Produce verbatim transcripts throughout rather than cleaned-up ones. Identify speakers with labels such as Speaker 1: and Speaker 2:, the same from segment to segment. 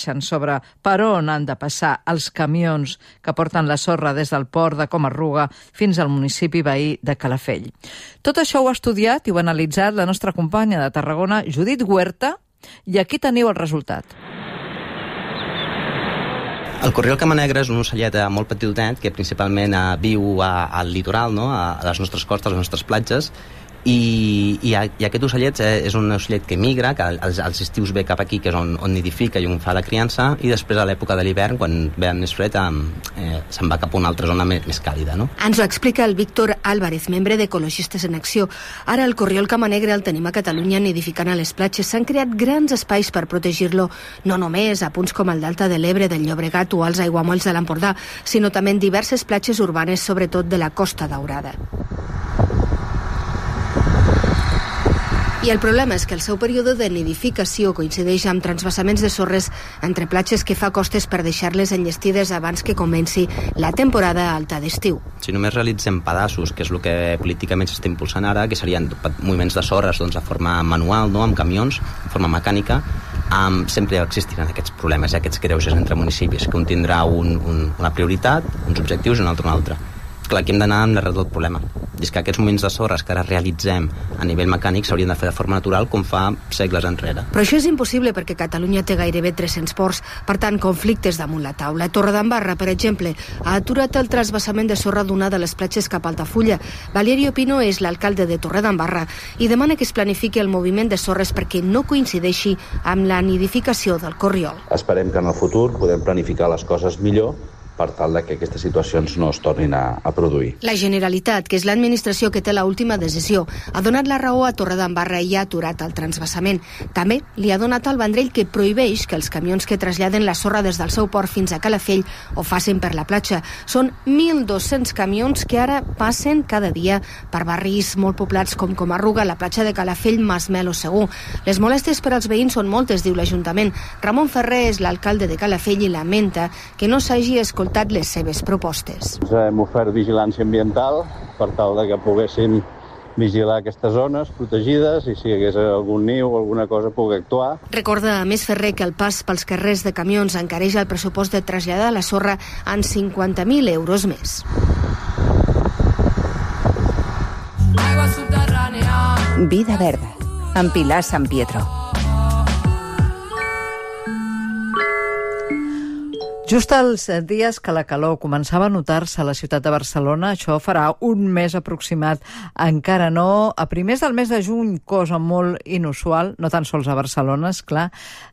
Speaker 1: adverteixen sobre per on han de passar els camions que porten la sorra des del port de Comarruga fins al municipi veí de Calafell. Tot això ho ha estudiat i ho ha analitzat la nostra companya de Tarragona, Judit Huerta, i aquí teniu el resultat.
Speaker 2: El corriol camanegre és un ocellet molt petitet que principalment eh, viu a, al litoral, no? a, a les nostres costes, a les nostres platges, i, i, i aquest ocellet eh, és un ocellet que migra, que als, als estius ve cap aquí, que és on, on nidifica i on fa la criança, i després a l'època de l'hivern, quan ve més fred, eh, se'n va cap a una altra zona més, més càlida. No?
Speaker 3: Ens ho explica el Víctor Álvarez, membre d'Ecologistes en Acció. Ara el corriol camanegre el tenim a Catalunya nidificant a les platges. S'han creat grans espais per protegir-lo, no només a punts com el Delta de l'Ebre, del Llobregat o als aiguamolls de l'Empordà, sinó també en diverses platges urbanes, sobretot de la Costa Daurada. I el problema és que el seu període de nidificació coincideix amb transvasaments de sorres entre platges que fa costes per deixar-les enllestides abans que comenci la temporada alta d'estiu.
Speaker 2: Si només realitzem pedaços, que és el que políticament s'està impulsant ara, que serien moviments de sorres doncs, de forma manual, no? amb camions, de forma mecànica, um, sempre existiran aquests problemes i aquests greuges entre municipis, que un tindrà un, un, una prioritat, uns objectius i un altre un altre. Clar, aquí hem d'anar amb l'arrel del problema. I és que aquests moments de sorres que ara realitzem a nivell mecànic s'haurien de fer de forma natural com fa segles enrere.
Speaker 3: Però això és impossible perquè Catalunya té gairebé tres-cents ports, per tant, conflictes damunt la taula. Torredembarra, per exemple, ha aturat el transvasament de sorra d'una de les platges cap a Altafulla. Valerio Pino és l'alcalde de Torredembarra i demana que es planifiqui el moviment de sorres perquè no coincideixi amb la nidificació del corriol.
Speaker 4: Esperem que en el futur podem planificar les coses millor per tal que aquestes situacions no es tornin a, a produir.
Speaker 3: La Generalitat, que és l'administració que té l'última decisió, ha donat la raó a Torredembarra i ha aturat el transvasament. També li ha donat al Vendrell, que prohibeix que els camions que traslladen la sorra des del seu port fins a Calafell ho facin per la platja. Són mil dos-cents camions que ara passen cada dia per barris molt poblats com Comarruga, la platja de Calafell, Masmel o Segur. Les molèsties per als veïns són moltes, diu l'Ajuntament. Ramon Ferrer és l'alcalde de Calafell i lamenta que no s'hagi escoltat les seves propostes.
Speaker 5: Hem ofert vigilància ambiental per tal de que poguessin vigilar aquestes zones protegides i si hi hagués algun niu o alguna cosa pugui actuar.
Speaker 3: Recorda a més Ferrer que el pas pels carrers de camions encareix el pressupost de traslladar la sorra en cinquanta mil euros més.
Speaker 6: Vida Verda, amb Pilar San Pietro.
Speaker 1: Just els dies que la calor començava a notar-se a la ciutat de Barcelona, això farà un mes aproximat, encara no, a primers del mes de juny, cosa molt inusual, no tan sols a Barcelona, esclar,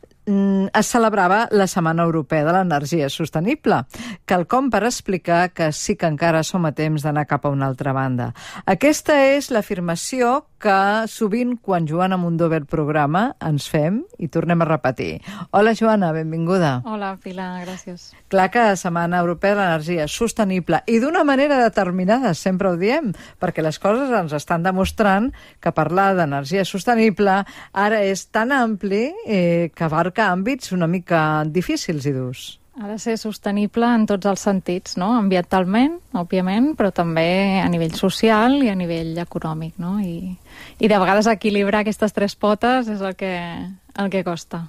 Speaker 1: es celebrava la Setmana Europea de l'Energia Sostenible, quelcom per explicar que sí que encara som a temps d'anar cap a una altra banda. Aquesta és l'afirmació que sovint, quan Joana Mundó ve al programa, ens fem i tornem a repetir. Hola, Joana, benvinguda.
Speaker 7: Hola, Pilar, gràcies.
Speaker 1: Clar que Setmana Europea de l'Energia Sostenible, i d'una manera determinada, sempre ho diem, perquè les coses ens estan demostrant que parlar d'energia sostenible ara és tan ampli eh, que abarca àmbits una mica difícils i durs.
Speaker 7: Ha de ser sostenible en tots els sentits, no? Ambientalment, òbviament, però també a nivell social i a nivell econòmic, no? I, i de vegades equilibrar aquestes tres potes és el que, el que costa.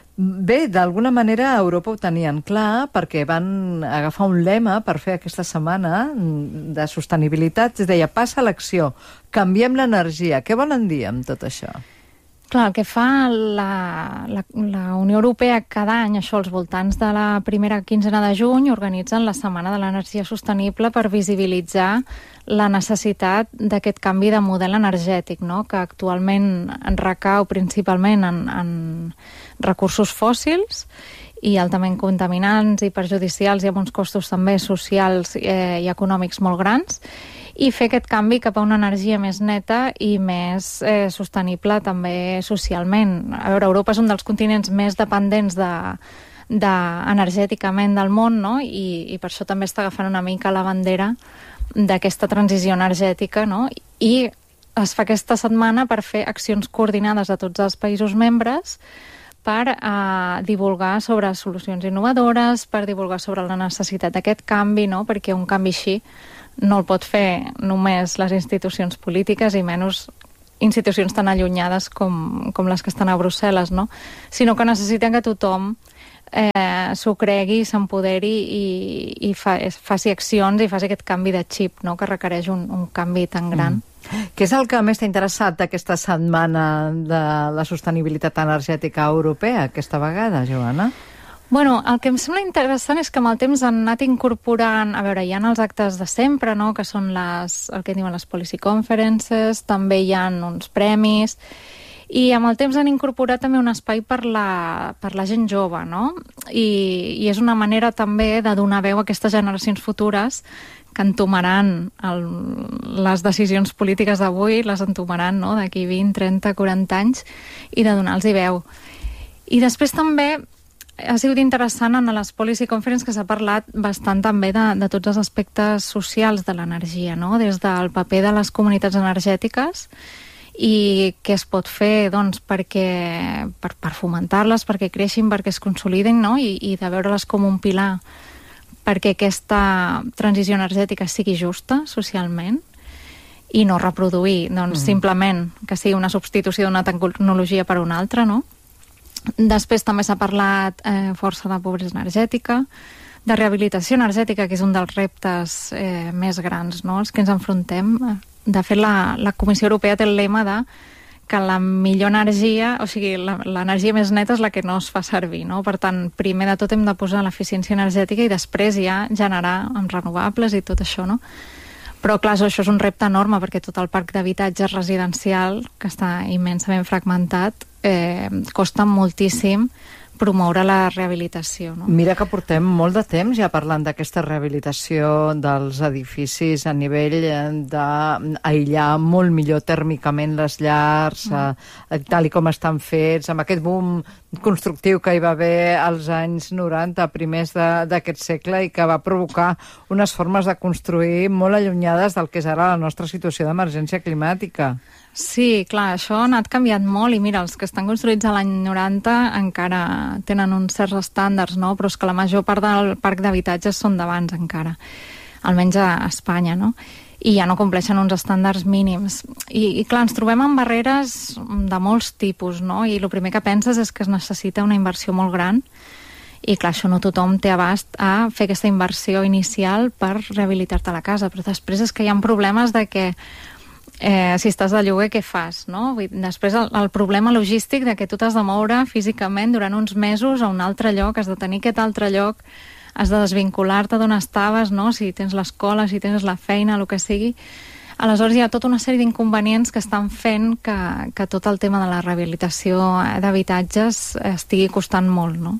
Speaker 1: Bé, d'alguna manera a Europa ho tenien clar perquè van agafar un lema per fer aquesta setmana de sostenibilitat. Es deia, passa a l'acció, canviem l'energia. Què volen dir amb tot això?
Speaker 7: Clar, el que fa la, la, la Unió Europea cada any, això als voltants de la primera quinzena de juny, organitzen la Setmana de l'Energia Sostenible per visibilitzar la necessitat d'aquest canvi de model energètic, no? Que actualment recau principalment en, en recursos fòssils i altament contaminants i perjudicials i amb uns costos també socials eh, i econòmics molt grans, i fer aquest canvi cap a una energia més neta i més eh, sostenible també socialment. A veure, Europa és un dels continents més dependents de, de, energèticament del món, no? I, i per això també està agafant una mica la bandera d'aquesta transició energètica, no? I es fa aquesta setmana per fer accions coordinades a tots els països membres per eh, divulgar sobre solucions innovadores, per divulgar sobre la necessitat d'aquest canvi, no? Perquè un canvi així no el pot fer només les institucions polítiques i menys institucions tan allunyades com, com les que estan a Brussel·les, no? Sinó que necessiten que tothom eh, s'ho cregui, s'empoderi i, i fa, faci accions i faci aquest canvi de xip, no?, que requereix un, un canvi tan gran. Mm.
Speaker 1: Què és el que més t'ha interessat d'aquesta setmana de la sostenibilitat energètica europea aquesta vegada, Joana?
Speaker 7: Bueno, el que em sembla interessant és que amb el temps han anat incorporant, a veure, hi ha els actes de sempre, no?, que són les, el que diuen les policy conferences, també hi ha uns premis, i amb el temps han incorporat també un espai per la, per la gent jove, no? I, i és una manera també de donar veu a aquestes generacions futures que entomaran el, les decisions polítiques d'avui, les entomaran, no?, d'aquí vint, trenta, quaranta anys, i de donar-los-hi veu. I després també ha sigut interessant en les policy conferences que s'ha parlat bastant també de, de tots els aspectes socials de l'energia, no?, des del paper de les comunitats energètiques i què es pot fer, doncs, perquè, per, per fomentar-les, perquè creixin, perquè es consolidin, no?, i, i de veure-les com un pilar perquè aquesta transició energètica sigui justa socialment i no reproduir, doncs, mm. simplement que sigui una substitució d'una tecnologia per una altra, no? Després també s'ha parlat eh, força de pobresa energètica, de rehabilitació energètica, que és un dels reptes eh, més grans, no?, als que ens enfrontem. De fet, la, la Comissió Europea té el lema de que la millor energia, o sigui, l'energia més neta és la que no es fa servir, no? Per tant, primer de tot hem de posar l'eficiència energètica i després ja generar amb renovables i tot això, no? Però, clar, això és un repte enorme perquè tot el parc d'habitatges residencial, que està immensament fragmentat, eh, costa moltíssim promoure la rehabilitació, no?
Speaker 1: Mira que portem molt de temps ja parlant d'aquesta rehabilitació dels edificis a nivell d'aïllar molt millor tèrmicament les llars, mm. eh, tal i com estan fets, amb aquest boom constructiu que hi va haver als anys noranta, primers d'aquest segle, i que va provocar unes formes de construir molt allunyades del que és ara la nostra situació d'emergència climàtica.
Speaker 7: Sí, clar, això ha anat canviant molt i mira, els que estan construïts a l'any noranta encara tenen uns certs estàndards, no? Però és que la major part del parc d'habitatges són d'abans encara, almenys a Espanya, no? I ja no compleixen uns estàndards mínims. I, i clar, ens trobem amb barreres de molts tipus, no? I el primer que penses és que es necessita una inversió molt gran i clar, això no tothom té abast a fer aquesta inversió inicial per rehabilitar-te la casa, però després és que hi ha problemes de que Eh, si estàs de lloguer, què fas, no? Després el, el problema logístic de que tu t'has de moure físicament durant uns mesos a un altre lloc, has de tenir aquest altre lloc, has de desvincular-te d'on estaves, no? Si tens l'escola, si tens la feina, el que sigui. Aleshores hi ha tota una sèrie d'inconvenients que estan fent que, que tot el tema de la rehabilitació d'habitatges estigui costant molt, no?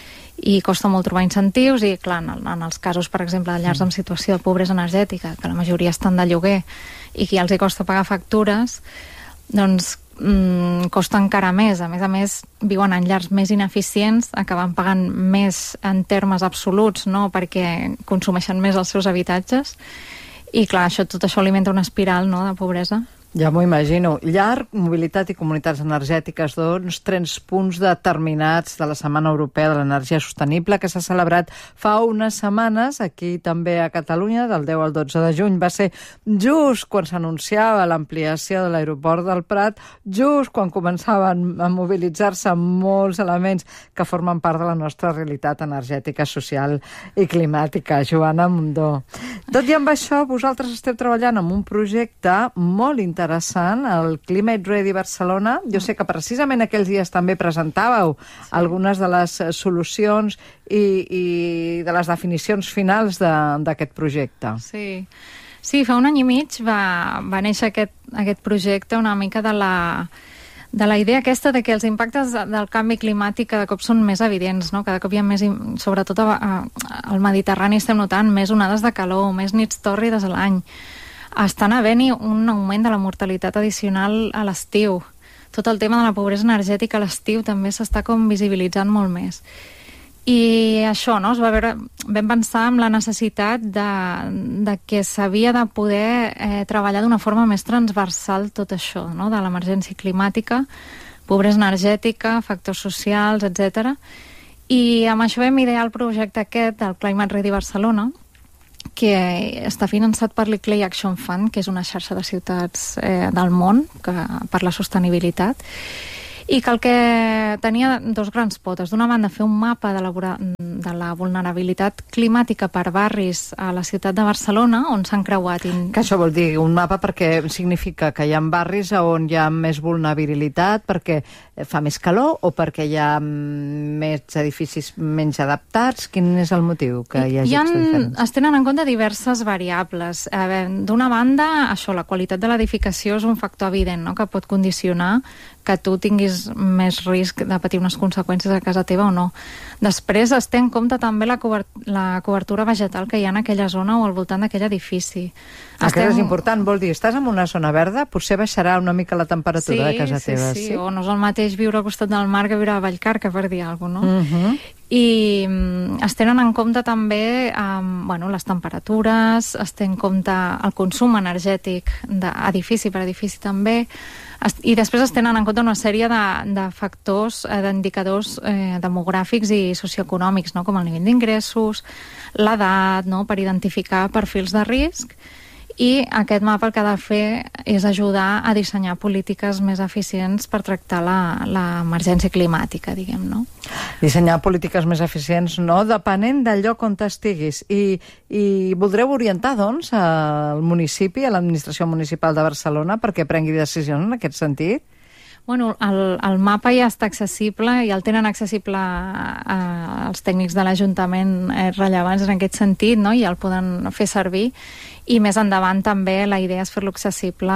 Speaker 7: I costa molt trobar incentius i, clar, en, en els casos, per exemple, de llars en situació de pobresa energètica, que la majoria estan de lloguer i que ja els hi costa pagar factures, doncs mmm, costa encara més. A més a més, viuen en llars més ineficients, acaben pagant més en termes absoluts, no?, perquè consumeixen més els seus habitatges. I, clar, això, tot això alimenta una espiral, no?, de pobresa.
Speaker 1: Ja m'ho imagino. Llar, mobilitat i comunitats energètiques, doncs, tres punts determinats de la Setmana Europea de l'Energia Sostenible que s'ha celebrat fa unes setmanes aquí també a Catalunya, del deu al dotze de juny. Va ser just quan s'anunciava l'ampliació de l'aeroport del Prat, just quan començaven a mobilitzar-se molts elements que formen part de la nostra realitat energètica, social i climàtica. Joana Mundó. Tot i amb això, vosaltres esteu treballant en un projecte molt interessant interessant, el Climate Ready Barcelona. Jo sé que precisament aquells dies també presentàveu sí. algunes de les solucions i, i de les definicions finals d'aquest projecte.
Speaker 7: Sí. sí, fa un any i mig va, va néixer aquest, aquest projecte una mica de la, de la idea aquesta de que els impactes del canvi climàtic cada cop són més evidents, no? Cada cop hi ha més, sobretot a, a, al Mediterrani estem notant més onades de calor, més nits tòrrides a l'any. Estan havent-hi un augment de la mortalitat addicional a l'estiu. Tot el tema de la pobresa energètica a l'estiu també s'està com visibilitzant molt més. I això, no? Es va veure, vam pensar en la necessitat de, de que s'havia de poder eh, treballar d'una forma més transversal tot això, no? De l'emergència climàtica, pobresa energètica, factors socials, etcètera. I amb això vam idear el projecte aquest del Climate Ready Barcelona, que està finançat per l'I C L E I Action Fund, que és una xarxa de ciutats eh, del món que, per la sostenibilitat. i que el que tenia dos grans potes. D'una banda, fer un mapa de la, de la vulnerabilitat climàtica per barris a la ciutat de Barcelona, on s'han creuat... In...
Speaker 1: Que això vol dir un mapa perquè significa que hi ha barris on hi ha més vulnerabilitat, perquè fa més calor o perquè hi ha més edificis menys adaptats? Quin és el motiu que hi hagi
Speaker 7: hi ha,
Speaker 1: diferents?
Speaker 7: Es tenen en compte diverses variables. D'una banda, això, la qualitat de l'edificació és un factor evident, no?, que pot condicionar que tu tinguis més risc de patir unes conseqüències a casa teva o no. Després es té en compte també la, cobert la cobertura vegetal que hi ha en aquella zona o al voltant d'aquell edifici.
Speaker 1: Aquest Estem... és important, vol dir, estàs en una zona verda, potser baixarà una mica la temperatura
Speaker 7: sí,
Speaker 1: de casa
Speaker 7: sí,
Speaker 1: teva.
Speaker 7: Sí, sí, o no és el mateix viure al costat del mar que viure a Vallcarca, per dir alguna cosa, no?
Speaker 1: Uh -huh.
Speaker 7: I um, es tenen en compte també um, bueno, les temperatures, es té en compte el consum energètic d'edifici per edifici també, i després es tenen en compte una sèrie de, de factors, eh, d'indicadors eh, demogràfics i socioeconòmics, no?, com el nivell d'ingressos, l'edat, no?, per identificar perfils de risc. I aquest mapa el que ha de fer és ajudar a dissenyar polítiques més eficients per tractar l'emergència climàtica, diguem, no?
Speaker 1: Dissenyar polítiques més eficients, no? Depenent del lloc on estiguis. I, i voldreu orientar, doncs, al municipi, a l'administració municipal de Barcelona, perquè prengui decisions en aquest sentit?
Speaker 7: Bueno, el, el mapa ja està accessible i el tenen accessible a, a, als tècnics de l'Ajuntament eh, rellevants en aquest sentit, no?, i el poden fer servir. I més endavant també la idea és fer-lo accessible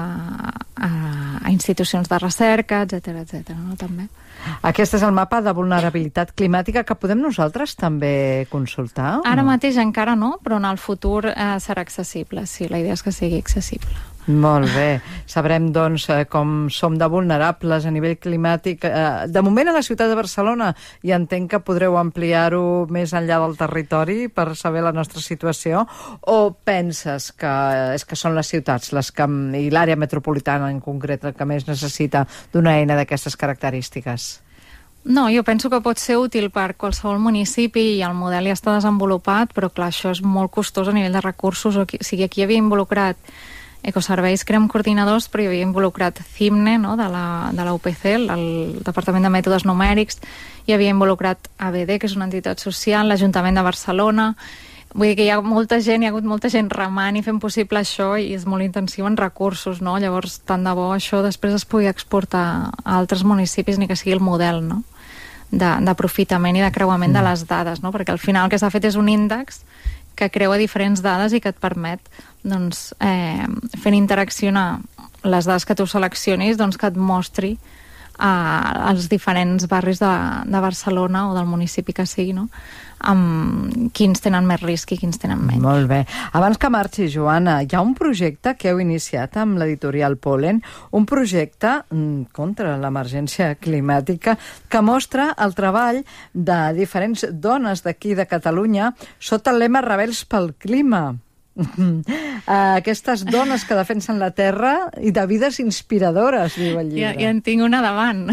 Speaker 7: a, a, a institucions de recerca, etcètera, etcètera, no?, també.
Speaker 1: Aquest és el mapa de vulnerabilitat climàtica que podem nosaltres també consultar?
Speaker 7: Ara
Speaker 1: no?
Speaker 7: mateix encara no, però en el futur eh, serà accessible, sí, la idea és que sigui accessible.
Speaker 1: Molt bé. Sabrem, doncs, com som de vulnerables a nivell climàtic. De moment a la ciutat de Barcelona, i entenc que podreu ampliar-ho més enllà del territori per saber la nostra situació, o penses que és que són les ciutats les que, i l'àrea metropolitana en concret, el que més necessita d'una eina d'aquestes característiques?
Speaker 7: No, jo penso que pot ser útil per qualsevol municipi i el model ja està desenvolupat, però clar, això és molt costós a nivell de recursos. O sigui, aquí hi havia involucrat Ecoserveis, Crem Coordinadors, però hi havia involucrat CIMNE, no?, de la, de la U P C, el Departament de Mètodes Numèrics, hi havia involucrat A B D, que és una entitat social, l'Ajuntament de Barcelona. Vull dir que hi ha molta gent, hi ha hagut molta gent remant i fent possible això, i és molt intensiu en recursos, no? Llavors, tant de bo això després es pugui exportar a altres municipis, ni que sigui el model, no?, d'aprofitament i de creuament de les dades, no? Perquè al final el que s'ha fet és un índex que creua diferents dades i que et permet, doncs, eh, fent interaccionar les dades que tu seleccionis, doncs que et mostri eh, els diferents barris de, de Barcelona o del municipi que sigui, no?, amb quins tenen més risc i quins tenen menys.
Speaker 1: Molt bé. Abans que marxi, Joana, hi ha un projecte que heu iniciat amb l'editorial Polen, un projecte mm, contra l'emergència climàtica que mostra el treball de diferents dones d'aquí de Catalunya sota el lema Rebels pel Clima. Aquestes dones que defensen la terra i de vides inspiradores, diu el llibre.
Speaker 7: Ja, ja en tinc una davant.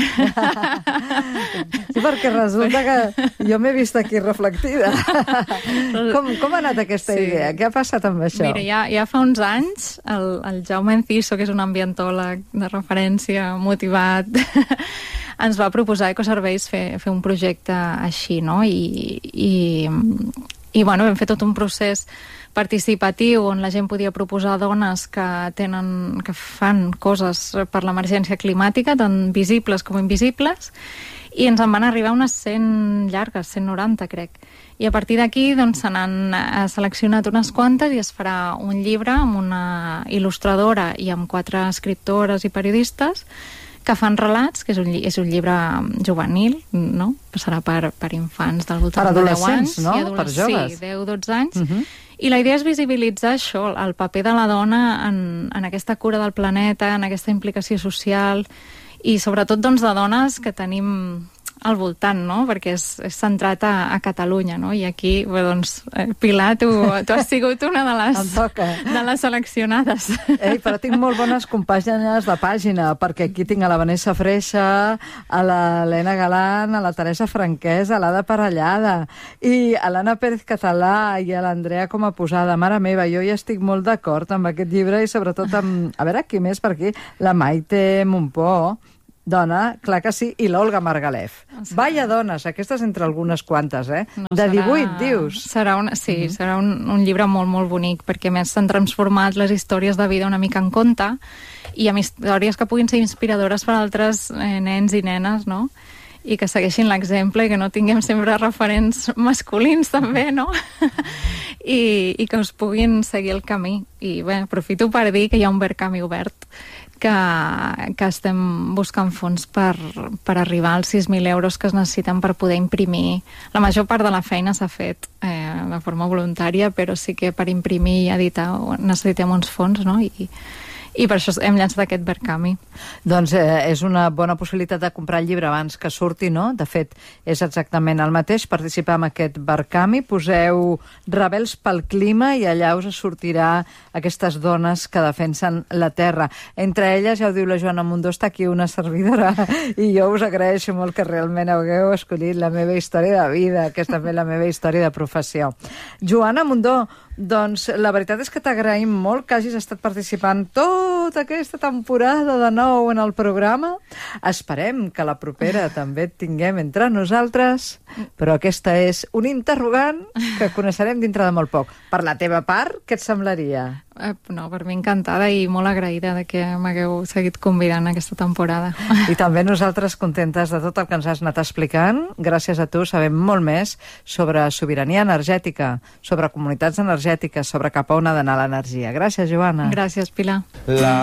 Speaker 1: Sí, perquè resulta que jo m'he vist aquí reflectida. Com, com ha anat aquesta sí. idea? Què ha passat amb això?
Speaker 7: Mira, ja, ja fa uns anys el, el Jaume Enciso, que és un ambientòleg de referència motivat, ens va proposar a Ecoserveis fer, fer un projecte així, no? I, i, i bueno, vam fer tot un procés participatiu on la gent podia proposar dones que tenen, que fan coses per l'emergència climàtica, tant visibles com invisibles, i ens en van arribar unes cent llargues, cent noranta crec. I a partir d'aquí doncs, se n'han seleccionat unes quantes i es farà un llibre amb una il·lustradora i amb quatre escriptores i periodistes que fan relats, que és un, és un llibre juvenil, no? Passarà per, per infants del voltant de deu anys.
Speaker 1: No?
Speaker 7: I
Speaker 1: Per joves.
Speaker 7: Sí, deu dotze anys.
Speaker 1: Uh -huh.
Speaker 7: I la idea és visibilitzar això, el paper de la dona en, en aquesta cura del planeta, en aquesta implicació social, i sobretot doncs, de dones que tenim al voltant, no? Perquè és, és centrat a, a Catalunya, no? I aquí, bé, doncs, eh, Pilar, tu, tu has sigut una de les, de les seleccionades.
Speaker 1: Ei, però tinc molt bones compàgines de pàgina, perquè aquí tinc a la Vanessa Freixa, a l'Helena Galant, a la Teresa Franquesa, a l'Ada Parellada, i a l'Anna Pérez Català i a l'Andrea com a posada. Mare meva, jo ja estic molt d'acord amb aquest llibre i sobretot amb... A veure, qui més per aquí? La Maite Montpó. dona, clar que sí, i l'Olga Margalef. Vaya dones, aquestes entre algunes quantes, eh? No, de divuit, serà... dius?
Speaker 7: Serà una... Sí, uh -huh. serà un, un llibre molt, molt bonic, perquè a més s'han transformat les històries de vida una mica en conte, i amb històries que puguin ser inspiradores per a altres eh, nens i nenes, no? I que segueixin l'exemple i que no tinguem sempre referents masculins també, no? I, i que us puguin seguir el camí. I bé, aprofito per dir que hi ha un Verkami obert, que, que estem buscant fons per, per arribar als sis mil euros que es necessiten per poder imprimir. La major part de la feina s'ha fet eh, de forma voluntària, però sí que per imprimir i editar necessitem uns fons, no? I, i per això hem llançat aquest Verkami.
Speaker 1: Doncs eh, és una bona possibilitat de comprar el llibre abans que surti, no? De fet, és exactament el mateix. Participar en aquest Verkami, poseu Rebels pel clima i allà us sortirà aquestes dones que defensen la terra. Entre elles, ja ho diu la Joana Mundó, està aquí una servidora, i jo us agraeixo molt que realment hagueu escollit la meva història de vida, que és també la meva història de professió. Joana Mundó, doncs la veritat és que t'agraïm molt que hagis estat participant tota aquesta temporada de nou en el programa. Esperem que la propera també et tinguem entre nosaltres, però aquesta és un interrogant que coneixerem dintre de molt poc. Per la teva part, què et semblaria?
Speaker 7: Eh, no, per mi encantada i molt agraïda de que m'hagueu seguit convidant aquesta temporada.
Speaker 1: I també nosaltres contentes de tot el que ens has anat explicant. Gràcies a tu sabem molt més sobre sobirania energètica, sobre comunitats energètiques, sobre cap a on ha d'anar l'energia. Gràcies, Joana.
Speaker 7: Gràcies, Pilar.
Speaker 8: La